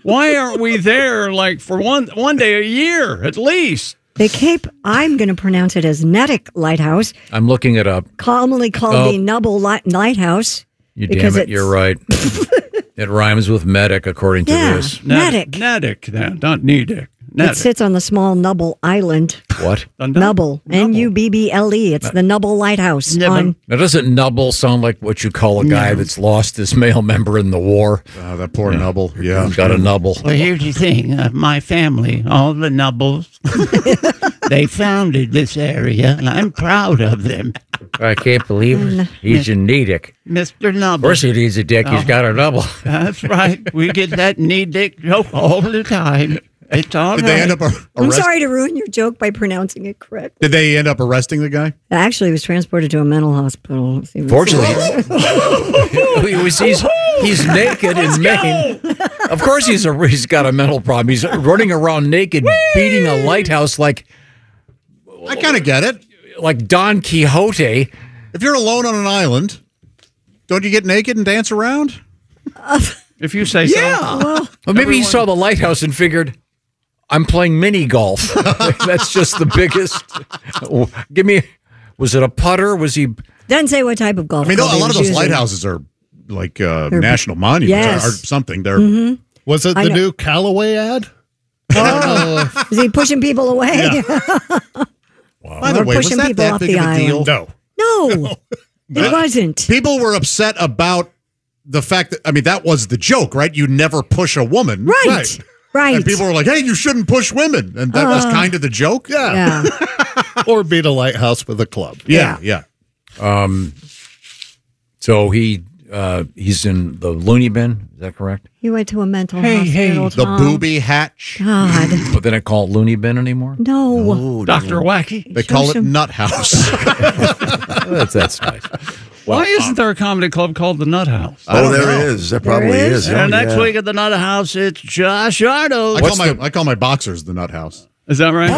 Why aren't we there like for one day a year at least? The Cape, I'm going to pronounce it as Nedick Lighthouse. I'm looking it up. Commonly called the Nubble Lighthouse. You damn it, you're right. It rhymes with medic, according to this. Nedick. Nedick, not Nedick. It sits on the small Nubble Island. What? Nubble. N-U-B-B-L-E. It's the Nubble Lighthouse. Now, doesn't Nubble sound like what you call a guy that's lost his male member in the war? That poor Nubble. Yeah. Got a Nubble. Well, here's the thing. My family, all the Nubbles, they founded this area, and I'm proud of them. I can't believe he's a Nedick. Mr. Nubble. Of course he needs a dick. He's got a Nubble. That's right. We get that Nedick joke all the time. It's all Did right. they end up I'm sorry to ruin your joke by pronouncing it correct. Did they end up arresting the guy? Actually, he was transported to a mental hospital. Fortunately, he's naked in Maine. Of course he's got a mental problem. He's running around naked, beating a lighthouse like... I kind of get it. Like Don Quixote. If you're alone on an island, don't you get naked and dance around? If you say so. Yeah. Well, maybe he saw the lighthouse and figured, I'm playing mini golf. That's just the biggest. Give me, was it a putter? Was he? Doesn't say what type of golf. I mean, a lot of those lighthouses are like national monuments or something. They're Was it the new Callaway ad? Oh, is he pushing people away? Yeah. Wow. By the way, was that big of a deal? No, it wasn't. People were upset about the fact that, I mean, that was the joke, right? You never push a woman. Right. And people were like, hey, you shouldn't push women. And that was kind of the joke. Yeah. Or beat a lighthouse with a club. Yeah. So he's in the loony bin. Is that correct? He went to a mental hospital. The booby hatch. God. But they don't call it loony bin anymore? No. Dr. Wacky. They call it Nut House. That's nice. Why isn't there a comedy club called the Nut House? Oh, there is. There probably is. And next week at the Nut House, it's Josh Arnold. I call my boxers the Nut House. Is that right?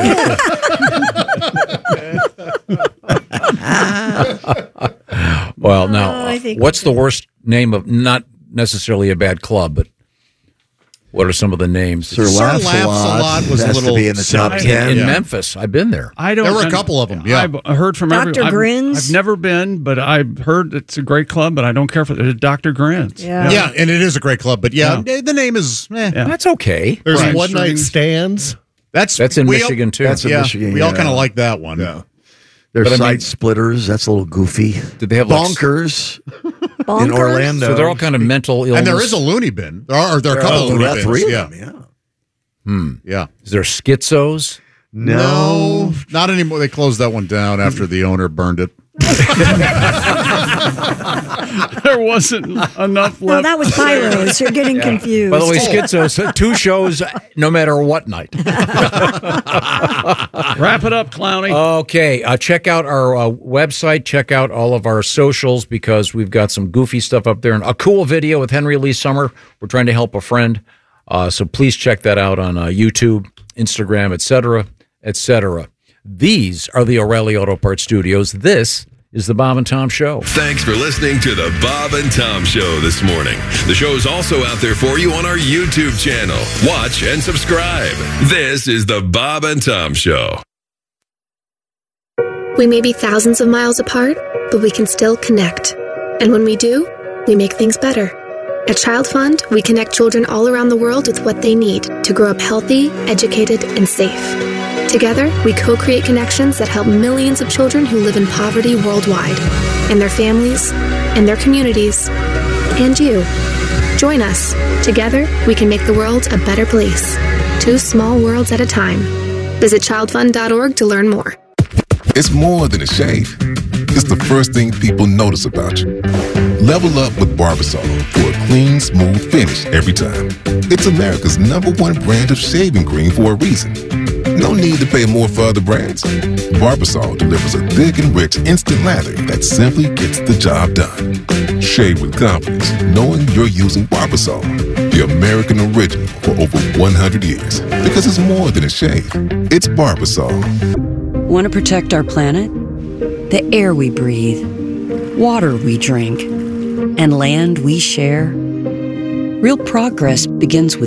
Well, now, what's the worst name of, not necessarily a bad club, but what are some of the names? Sir Laughs a Lot was a little to be in the top 10. In Memphis. I've been there. There were a couple of them. Yeah. I heard from Dr. Grins. I've never been, but I've heard it's a great club, but I don't care for it. Dr. Grins. Yeah, and it is a great club, but the name is... That's okay. There's one-night stands. That's in Michigan, too. That's in Michigan. We all kind of like that one. Yeah. There's Side Splitters. That's a little goofy. Did they have Bonkers in Orlando? So they're all kind of mental illness. And there is a loony bin. There are a couple of loony bins. Three of them, Yeah. Is there schizos? No, not anymore. They closed that one down after the owner burned it. There wasn't enough left. No, that was Pyros. You're getting confused. By the way, schizos, 2 shows no matter what night. Wrap it up, Clowny. Okay, check out our website. Check out all of our socials because we've got some goofy stuff up there and a cool video with Henry Lee Summer. We're trying to help a friend. So please check that out on YouTube, Instagram, etc., etc. These are the O'Reilly Auto Parts Studios. This is the Bob and Tom Show. Thanks for listening to the Bob and Tom Show this morning. The show is also out there for you on our YouTube channel. Watch and subscribe. This is the Bob and Tom Show. We may be thousands of miles apart, but we can still connect. And when we do, we make things better. At Child Fund, we connect children all around the world with what they need to grow up healthy, educated, and safe. Together, we co-create connections that help millions of children who live in poverty worldwide, and their families, and their communities, and you. Join us. Together, we can make the world a better place. 2 small worlds at a time. Visit childfund.org to learn more. It's more than a shave. It's the first thing people notice about you. Level up with Barbasol for a clean, smooth finish every time. It's America's #1 brand of shaving cream for a reason. No need to pay more for other brands. Barbasol delivers a thick and rich instant lather that simply gets the job done. Shave with confidence, knowing you're using Barbasol, the American original for over 100 years. Because it's more than a shave. It's Barbasol. Want to protect our planet? The air we breathe, water we drink, and land we share? Real progress begins with